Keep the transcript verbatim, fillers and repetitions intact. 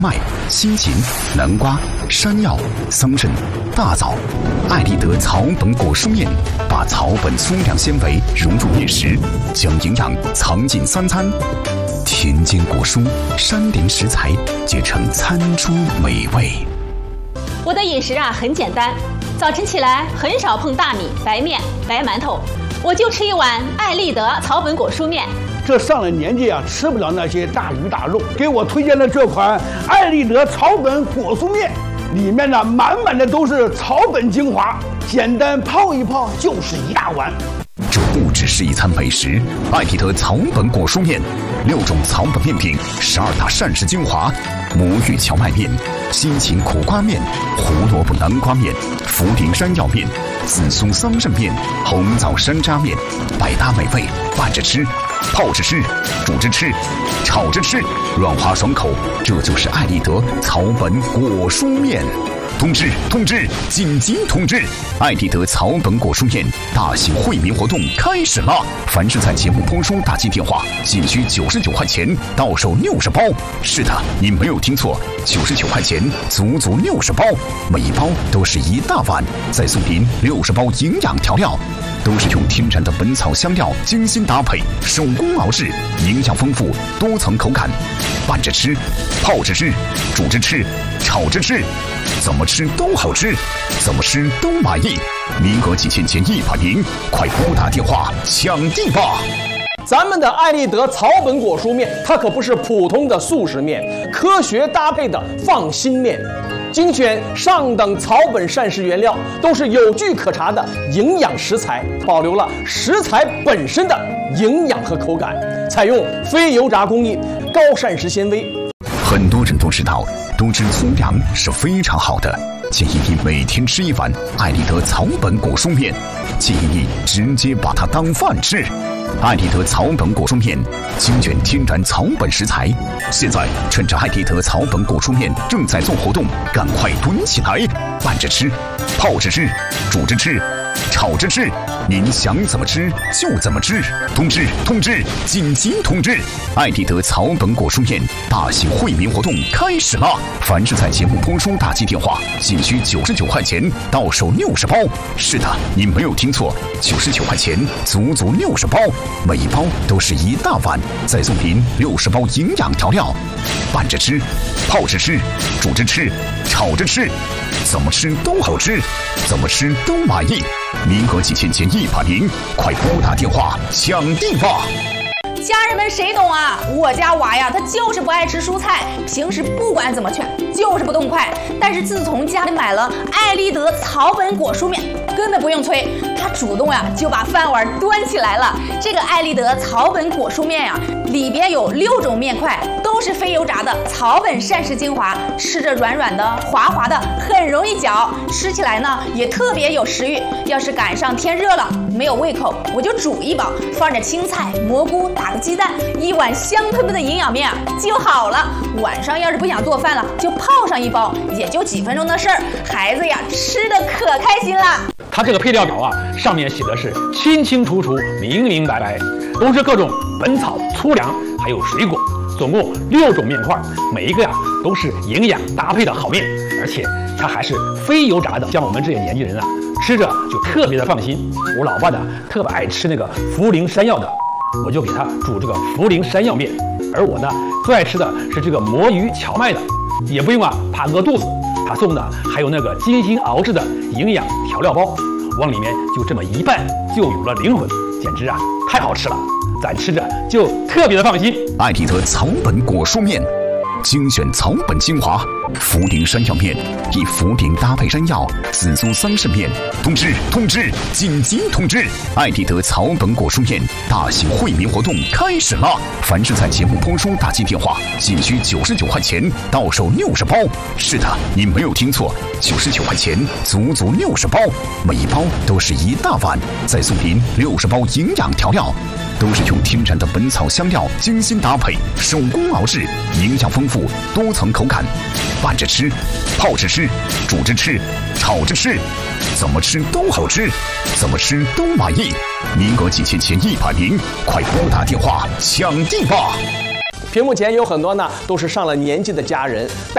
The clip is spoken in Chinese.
麦、西芹、南瓜、山药、桑葚、大枣。艾立德草本果蔬面把草本粗粮纤维融入面食，将营养藏进三餐。田间果蔬、山林食材结成餐桌美味。 我的饮食啊很简单，早晨起来很少碰大米、白面、白馒头，我就吃一碗艾立德草本果蔬面。 这上了年纪啊，吃不了那些大鱼大肉。给我推荐的这款艾立德草本果蔬面，里面呢满满的都是草本精华，简单泡一泡就是一大碗。 这不只是一餐美食，艾立德草本果蔬面，六种草本面品，十二大膳食精华：魔芋荞麦面、西芹苦瓜面、胡萝卜南瓜面、茯苓山药面、紫苏桑葚面、红枣山楂面，百搭美味，拌着吃。泡着吃，煮着吃，炒着吃，软滑爽口，这就是艾立德草本果蔬面。通知通知，紧急通知！艾立德草本果蔬面大型惠民活动开始了！凡是在节目播出打进电话，仅需九十九块钱，到手六十包。是的，你没有听错，九十九块钱，足足六十包，每一包都是一大碗，再送您六十包营养调料。都是用天然的本草香料精心搭配，手工熬制，营养丰富，多层口感。拌着吃，泡着吃，煮着吃，炒着吃，怎么吃都好吃，怎么吃都满意。名额几千件一百名，快拨打电话抢地吧！ 咱们的艾立德草本果蔬面，它可不是普通的速食面，科学搭配的放心面。精选上等草本膳食原料，都是有据可查的营养食材，保留了食材本身的营养和口感，采用非油炸工艺，高膳食纤维。 很多人都知道，多吃粗粮是非常好的，建议你每天吃一碗艾立德草本果蔬面，建议你直接把它当饭吃。艾立德草本果蔬面精选天然草本食材，现在趁着艾立德草本果蔬面正在做活动，赶快囤起来，拌着吃，泡着吃，煮着吃，炒着吃，您想怎么吃就怎么吃。通知通知，紧急通知！艾立德草本果蔬面大型惠民活动开始了！凡是在节目播出打进电话，仅需九十九块钱，到手六十包。是的，你没有听错，九十九块钱，足足六十包，每一包都是一大碗，再送您六十包营养调料。拌着吃，泡着吃，煮着吃，炒着吃，怎么吃都好吃，怎么吃都满意。名额几千件一百名，快拨打电话抢地吧！ 家人们谁懂啊？我家娃呀，他就是不爱吃蔬菜，平时不管怎么劝，就是不动筷。但是自从家里买了艾立德草本果蔬面，根本不用催，他主动呀就把饭碗端起来了。这个艾立德草本果蔬面呀，里边有六种面块，都是非油炸的草本膳食精华，吃着软软的、滑滑的，很容易嚼，吃起来呢也特别有食欲。要是赶上天热了，没有胃口，我就煮一包，放着青菜、蘑菇，打个鸡蛋，一碗香喷喷的营养面啊就好了。晚上要是不想做饭了，就泡上一包，也就几分钟的事儿，孩子呀吃的可开心了。 它这个配料表啊，上面写的是清清楚楚、明明白白，都是各种本草、粗粮还有水果，总共六种面块，每一个呀都是营养搭配的好面，而且它还是非油炸的，像我们这些年轻人啊，吃着就特别的放心。我老爸呢特别爱吃那个茯苓山药的，我就给他煮这个茯苓山药面，而我呢最爱吃的是这个魔芋荞麦的，也不用啊怕饿肚子。他送的还有那个精心熬制的营养调料包，往里面就这么一拌，就有了灵魂，简直啊太好吃了，咱吃着就特别的放心。 艾立德草本果蔬面，精选草本精华，茯苓山药面，以茯苓搭配山药，紫苏桑葚面。通知通知，紧急通知！艾立德草本果蔬面大型惠民活动开始了！凡是在节目播出打进电话，仅需九十九块钱，到手六十包。是的，你没有听错，九十九块钱，足足六十包，每一包都是一大碗，再送您六十包营养调料。都是用天然的本草香料精心搭配，手工熬制，营养丰富，多层口感。拌着吃，泡着吃，煮着吃，炒着吃，怎么吃都好吃，怎么吃都满意。名额几千件一百名，快拨打电话抢地吧！ 屏幕前有很多呢都是上了年纪的家人，带